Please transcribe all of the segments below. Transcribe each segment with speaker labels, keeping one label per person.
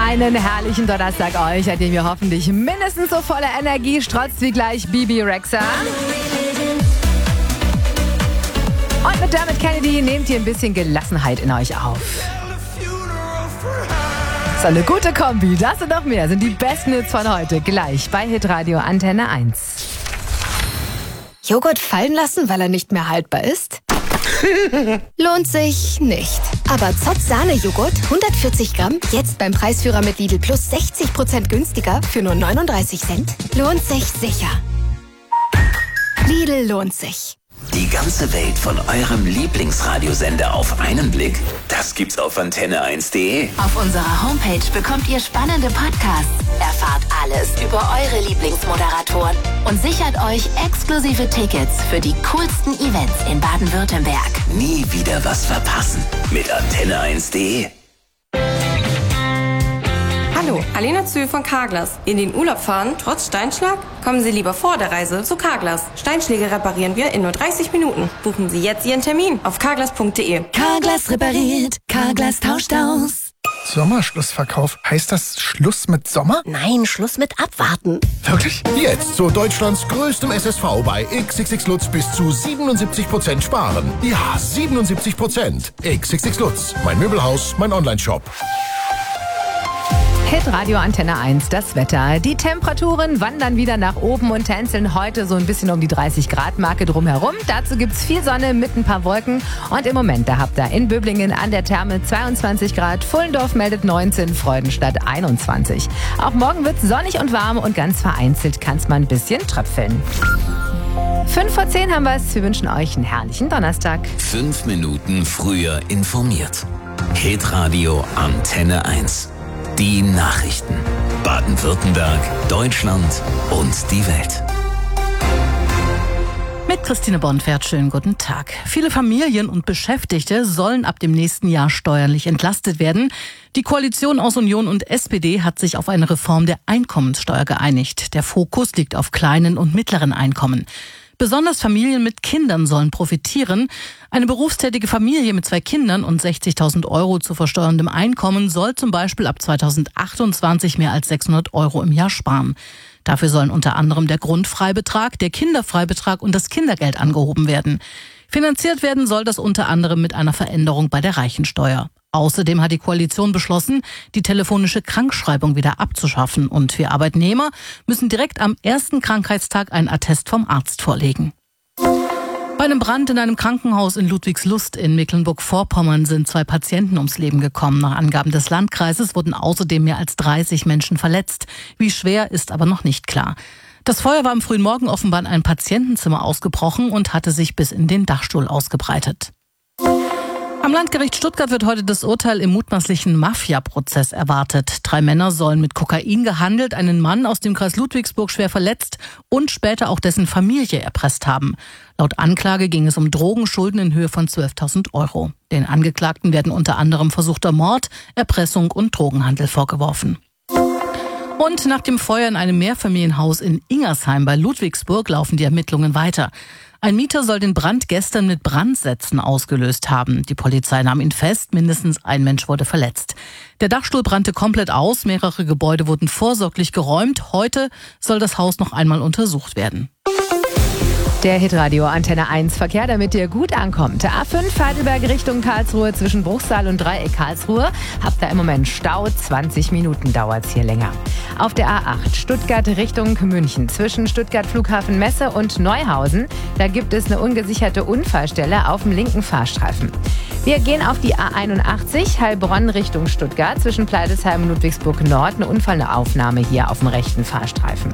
Speaker 1: Einen herrlichen Donnerstag euch, an dem ihr hoffentlich mindestens so voller Energie strotzt wie gleich Bibi Rexha. Und mit Dermot Kennedy nehmt ihr ein bisschen Gelassenheit in euch auf. So eine gute Kombi, das und noch mehr sind die besten Hits von heute. Gleich bei Hitradio Antenne 1.
Speaker 2: Joghurt fallen lassen, weil er nicht mehr haltbar ist? Lohnt sich nicht. Aber Zott Sahne-Joghurt, 140 Gramm, jetzt beim Preisführer mit Lidl Plus 60% günstiger für nur 39 Cent. Lohnt sich sicher. Lidl lohnt sich.
Speaker 3: Die ganze Welt von eurem Lieblingsradiosender auf einen Blick? Das gibt's auf antenne1.de.
Speaker 4: Auf unserer Homepage bekommt ihr spannende Podcasts, erfahrt alles über eure Lieblingsmoderatoren und sichert euch exklusive Tickets für die coolsten Events in Baden-Württemberg.
Speaker 3: Nie wieder was verpassen mit antenne1.de.
Speaker 5: Hallo, Alena Zühl von Carglass. In den Urlaub fahren, trotz Steinschlag? Kommen Sie lieber vor der Reise zu Carglass. Steinschläge reparieren wir in nur 30 Minuten. Buchen Sie jetzt Ihren Termin auf carglass.de.
Speaker 4: Carglass repariert, Carglass tauscht aus.
Speaker 6: Sommerschlussverkauf. Heißt das Schluss mit Sommer?
Speaker 2: Nein, Schluss mit Abwarten.
Speaker 6: Wirklich?
Speaker 7: Jetzt zu Deutschlands größtem SSV bei XXX Lutz bis zu 77% sparen. Ja, 77%. XXX Lutz. Mein Möbelhaus, mein Onlineshop.
Speaker 1: Hitradio Antenne 1, das Wetter. Die Temperaturen wandern wieder nach oben und tänzeln heute so ein bisschen um die 30-Grad-Marke drumherum. Dazu gibt's viel Sonne mit ein paar Wolken. Und im Moment, da habt ihr in Böblingen an der Therme 22 Grad, Pfullendorf meldet 19, Freudenstadt 21. Auch morgen wird's sonnig und warm und ganz vereinzelt kann's mal ein bisschen tröpfeln. 5:10 haben wir's. Wir wünschen euch einen herrlichen Donnerstag.
Speaker 3: 5 Minuten früher informiert. Hitradio Antenne 1. Die Nachrichten. Baden-Württemberg, Deutschland und die Welt.
Speaker 8: Mit Christine Bonfert, schönen guten Tag. Viele Familien und Beschäftigte sollen ab dem nächsten Jahr steuerlich entlastet werden. Die Koalition aus Union und SPD hat sich auf eine Reform der Einkommenssteuer geeinigt. Der Fokus liegt auf kleinen und mittleren Einkommen. Besonders Familien mit Kindern sollen profitieren. Eine berufstätige Familie mit 2 Kindern und 60.000 Euro zu versteuerndem Einkommen soll zum Beispiel ab 2028 mehr als 600 Euro im Jahr sparen. Dafür sollen unter anderem der Grundfreibetrag, der Kinderfreibetrag und das Kindergeld angehoben werden. Finanziert werden soll das unter anderem mit einer Veränderung bei der Reichensteuer. Außerdem hat die Koalition beschlossen, die telefonische Krankschreibung wieder abzuschaffen. Und wir Arbeitnehmer müssen direkt am ersten Krankheitstag einen Attest vom Arzt vorlegen. Bei einem Brand in einem Krankenhaus in Ludwigslust in Mecklenburg-Vorpommern sind 2 Patienten ums Leben gekommen. Nach Angaben des Landkreises wurden außerdem mehr als 30 Menschen verletzt. Wie schwer, ist aber noch nicht klar. Das Feuer war am frühen Morgen offenbar in einem Patientenzimmer ausgebrochen und hatte sich bis in den Dachstuhl ausgebreitet. Am Landgericht Stuttgart wird heute das Urteil im mutmaßlichen Mafia-Prozess erwartet. 3 Männer sollen mit Kokain gehandelt, einen Mann aus dem Kreis Ludwigsburg schwer verletzt und später auch dessen Familie erpresst haben. Laut Anklage ging es um Drogenschulden in Höhe von 12.000 Euro. Den Angeklagten werden unter anderem versuchter Mord, Erpressung und Drogenhandel vorgeworfen. Und nach dem Feuer in einem Mehrfamilienhaus in Ingersheim bei Ludwigsburg laufen die Ermittlungen weiter. Ein Mieter soll den Brand gestern mit Brandsätzen ausgelöst haben. Die Polizei nahm ihn fest, mindestens ein Mensch wurde verletzt. Der Dachstuhl brannte komplett aus, mehrere Gebäude wurden vorsorglich geräumt. Heute soll das Haus noch einmal untersucht werden.
Speaker 1: Der Hitradio Antenne 1 Verkehr, damit ihr gut ankommt. A5 Heidelberg Richtung Karlsruhe zwischen Bruchsal und Dreieck Karlsruhe. Habt ihr im Moment Stau, 20 Minuten dauert's hier länger. Auf der A8 Stuttgart Richtung München zwischen Stuttgart Flughafen Messe und Neuhausen. Da gibt es eine ungesicherte Unfallstelle auf dem linken Fahrstreifen. Wir gehen auf die A81 Heilbronn Richtung Stuttgart zwischen Pleidesheim und Ludwigsburg Nord. Eine Unfallaufnahme hier auf dem rechten Fahrstreifen.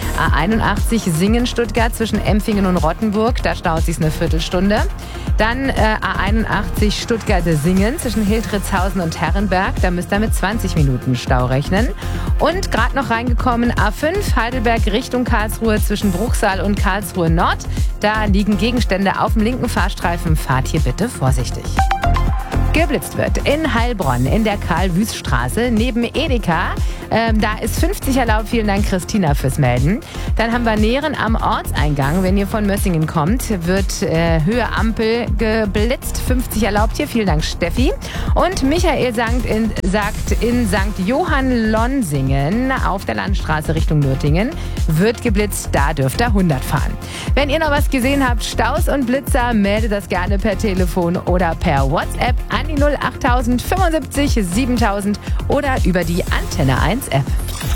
Speaker 1: A81 Singen Stuttgart zwischen Empfingen und Rottenburg, da staut sich eine Viertelstunde. Dann A81 Stuttgart-Singen zwischen Hildritzhausen und Herrenberg, da müsst ihr mit 20 Minuten Stau rechnen. Und gerade noch reingekommen A5 Heidelberg Richtung Karlsruhe zwischen Bruchsal und Karlsruhe Nord. Da liegen Gegenstände auf dem linken Fahrstreifen, fahrt hier bitte vorsichtig. geblitzt wird. In Heilbronn, in der Karl-Wüst-Straße, neben Edeka. Da ist 50 erlaubt. Vielen Dank, Christina, fürs Melden. Dann haben wir Nähren am Ortseingang. Wenn ihr von Mössingen kommt, wird Höhe Ampel geblitzt. 50 erlaubt hier. Vielen Dank, Steffi. Und Michael sagt in St. Johann Lonsingen auf der Landstraße Richtung Nürtingen wird geblitzt. Da dürft ihr 100 fahren. Wenn ihr noch was gesehen habt, Staus und Blitzer, meldet das gerne per Telefon oder per WhatsApp an die 08000 75 7000 oder über die Antenne 1 App.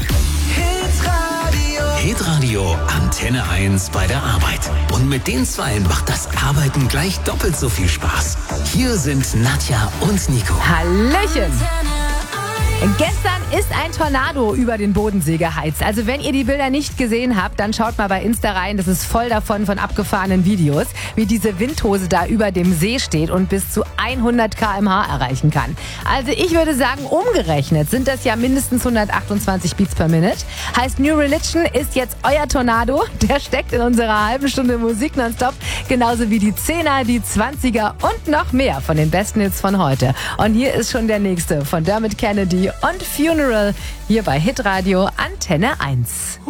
Speaker 3: Hitradio Antenne 1 bei der Arbeit. Und mit den Zweien macht das Arbeiten gleich doppelt so viel Spaß. Hier sind Nadja und Nico.
Speaker 1: Hallöchen! Gestern ist ein Tornado über den Bodensee geheizt. Also wenn ihr die Bilder nicht gesehen habt, dann schaut mal bei Insta rein. Das ist voll davon von abgefahrenen Videos, wie diese Windhose da über dem See steht und bis zu 100 km/h erreichen kann. Also ich würde sagen, umgerechnet sind das ja mindestens 128 Beats per Minute. Heißt, New Religion ist jetzt euer Tornado. Der steckt in unserer halben Stunde Musik nonstop. Genauso wie die 10er, die 20er und noch mehr von den besten Hits von heute. Und hier ist schon der nächste von Dermot Kennedy und Funeral hier bei Hitradio Antenne 1.